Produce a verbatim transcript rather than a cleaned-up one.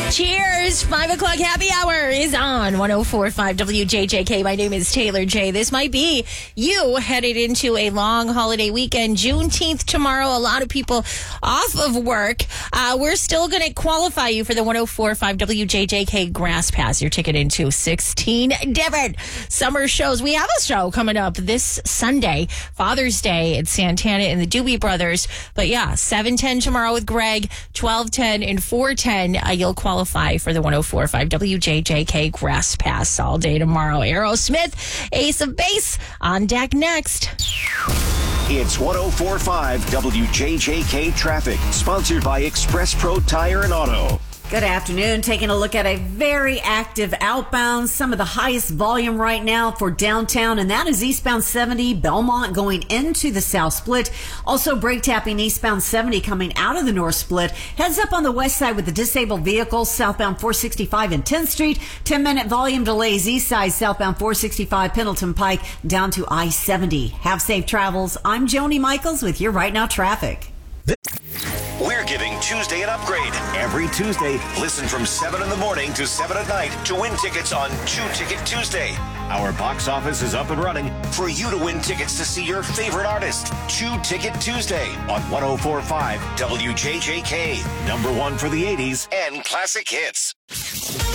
Cheers! Five o'clock happy hour is on one oh four point five W J J K. My name is Taylor J. This might be you headed into a long holiday weekend. Juneteenth tomorrow. A lot of people off of work. Uh, we're still going to qualify you for the one oh four point five W J J K Grass Pass. Your ticket into sixteen different summer shows. We have a show coming up this Sunday, Father's Day at Santana and the Doobie Brothers. But yeah, seven ten tomorrow with Greg, twelve ten and four ten. Uh, you'll qualify for the one oh four point five W J J K Grass Pass all day tomorrow. Aerosmith, Ace of Base on deck next. It's one oh four point five W J J K Traffic, sponsored by Express Pro Tire and Auto. Good afternoon. Taking a look at a very active outbound. Some of the highest volume right now for downtown, and that is eastbound seventy, Belmont going into the South Split. Also brake tapping eastbound seventy coming out of the North Split. Heads up on the west side with the disabled vehicles, southbound four sixty-five and tenth Street. ten minute volume delays east side, southbound four sixty-five, Pendleton Pike down to I seventy. Have safe travels. I'm Joni Michaels with your Right Now Traffic. We're giving Tuesday an upgrade. Every Tuesday, listen from seven in the morning to seven at night to win tickets on Two Ticket Tuesday. Our box office is up and running for you to win tickets to see your favorite artist. Two Ticket Tuesday on one oh four point five W J J K. Number one for the eighties and classic hits.